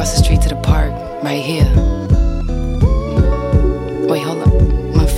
across the street to the park, right here. Wait, hold up.